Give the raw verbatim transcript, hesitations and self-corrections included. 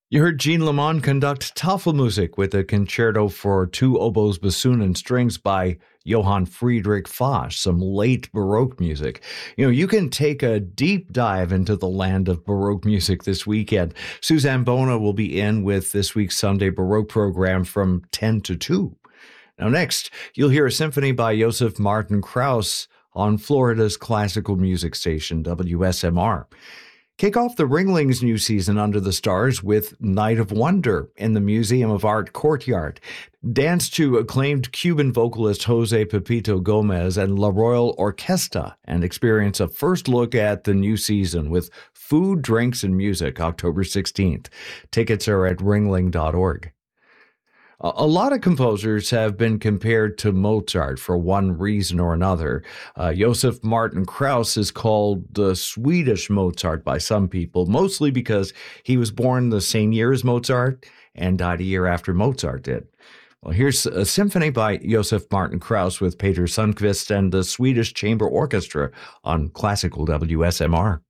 You heard Jean Lamont conduct Tafelmusik with a concerto for two oboes, bassoon, and strings by Johann Friedrich Foch, some late Baroque music. You know, you can take a deep dive into the land of Baroque music this weekend. Suzanne Bona will be in with this week's Sunday Baroque program from ten to two. Now next, you'll hear a symphony by Joseph Martin Krauss on Florida's classical music station, W S M R. Kick off the Ringlings' new season under the stars with Night of Wonder in the Museum of Art Courtyard. Dance to acclaimed Cuban vocalist Jose Pepito Gomez and La Royal Orquesta and experience a first look at the new season with food, drinks, and music October sixteenth. Tickets are at ringling dot org. A lot of composers have been compared to Mozart for one reason or another. Uh, Joseph Martin Krauss is called the Swedish Mozart by some people, mostly because he was born the same year as Mozart and died a year after Mozart did. Well, here's a symphony by Joseph Martin Krauss with Peter Sundqvist and the Swedish Chamber Orchestra on Classical W S M R.